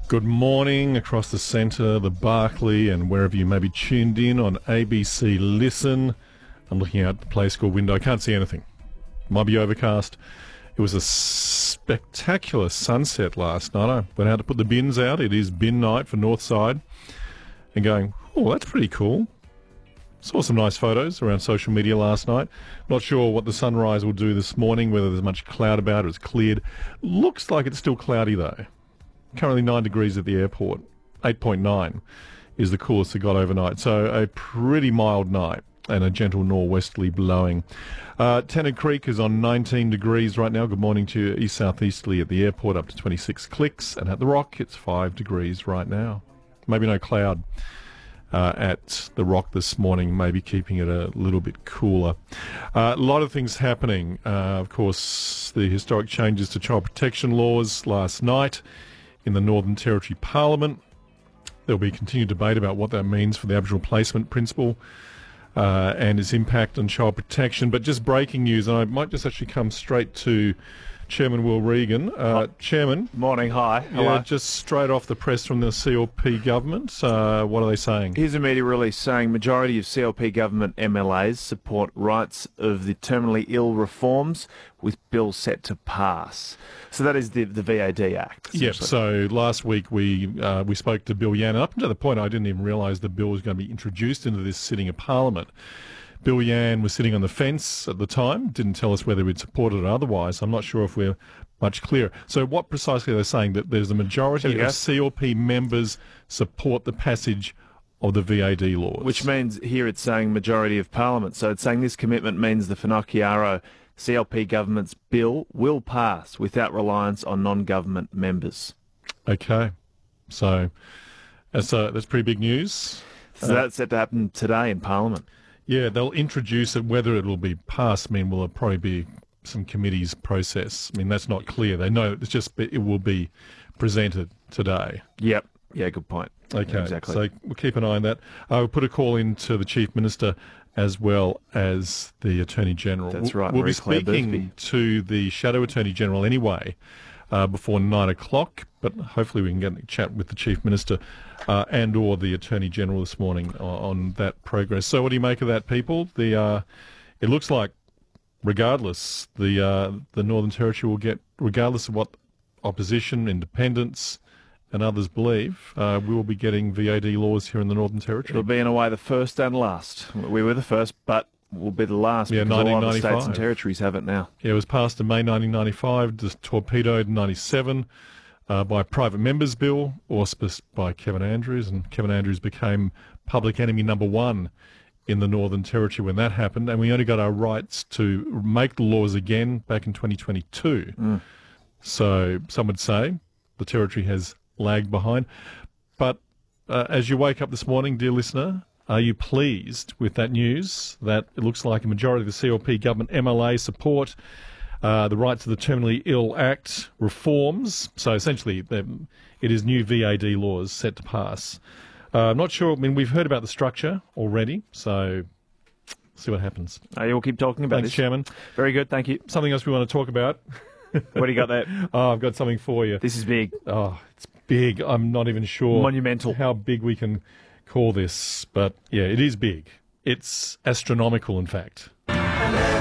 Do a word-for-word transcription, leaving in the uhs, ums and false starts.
Good morning across the centre, the Barclay, and wherever you may be tuned in on A B C Listen. I'm looking out the Play School window. I can't see anything. Might be overcast. It was a spectacular sunset last night. I went out to put the bins out. It is bin night for Northside. And going, oh, that's pretty cool. Saw some nice photos around social media last night. Not sure what the sunrise will do this morning, whether there's much cloud about it. It's cleared. Looks like it's still cloudy, though. Currently nine degrees at the airport. eight point nine is the coolest it got overnight. So a pretty mild night and a gentle nor'westerly blowing. Uh, Tennant Creek is on nineteen degrees right now. Good morning to you. East-southeasterly at the airport, up to twenty-six clicks. And at the Rock, it's five degrees right now. Maybe no cloud uh, at the Rock this morning, maybe keeping it a little bit cooler. Uh, a lot of things happening. Uh, of course, the historic changes to child protection laws last night in the Northern Territory Parliament. There'll be continued debate about what that means for the Aboriginal placement principle uh, and its impact on child protection. But just breaking news, and I might just actually come straight to Chairman Will Regan. Uh, Chairman. Morning, hi. Hello. Yeah, just straight off the press from the C L P government, uh, what are they saying? Here's a media release saying majority of C L P government M L As support rights of the terminally ill reforms with bill set to pass. So that is the the V A D Act. Yep. So last week we uh, we spoke to Bill Yan. Up to the point I didn't even realise the bill was going to be introduced into this sitting of Parliament. Bill Yan was sitting on the fence at the time, didn't tell us whether we'd support it or otherwise. I'm not sure if we're much clearer. So what precisely are they saying? That there's a majority of C L P members support the passage of the V A D laws? Which means here it's saying majority of Parliament. So it's saying this commitment means the Whanakaiaro C L P government's bill will pass without reliance on non-government members. Okay. So that's, uh, that's pretty big news. So uh, that's set to happen today in Parliament. Yeah, they'll introduce it. Whether it will be passed, I mean, will it probably be some committee's process? I mean, that's not clear. They know it's just it will be presented today. Yep. Yeah, good point. Okay, exactly. So we'll keep an eye on that. Uh, we'll put a call in to the Chief Minister as well as the Attorney General. That's right. We'll be Marie-Claire speaking Boothby. to the Shadow Attorney General anyway uh, before nine o'clock, but hopefully we can get a chat with the Chief Minister uh, and or the Attorney General this morning on, on that progress. So what do you make of that, people? The uh, it looks like, regardless, the uh, the Northern Territory will get, regardless of what opposition, independents and others believe, uh, we will be getting V A D laws here in the Northern Territory. It'll be, in a way, the first and last. We were the first, but we'll be the last, Yeah, because a lot of nineteen states ninety-five. and territories have it now. Yeah, it was passed in May nineteen ninety-five, just torpedoed in ninety-seven uh, by a private members bill, auspiced by Kevin Andrews, and Kevin Andrews became public enemy number one in the Northern Territory when that happened, and we only got our rights to make the laws again back in twenty twenty-two. Mm. So some would say the Territory has lagged behind. But uh, as you wake up this morning, dear listener, are you pleased with that news that it looks like a majority of the C L P government M L A support uh, the Rights of the Terminally Ill Act reforms? So essentially, um, it is new V A D laws set to pass. Uh, I'm not sure. I mean, we've heard about the structure already, so see what happens. Uh, yeah, we'll keep talking about Thanks, this. Chairman. Very good, thank you. Something else we want to talk about. What do you got there? Oh, I've got something for you. This is big. Oh, it's big. I'm not even sure Monumental. how big we can call this, but yeah, it is big. It's astronomical, in fact.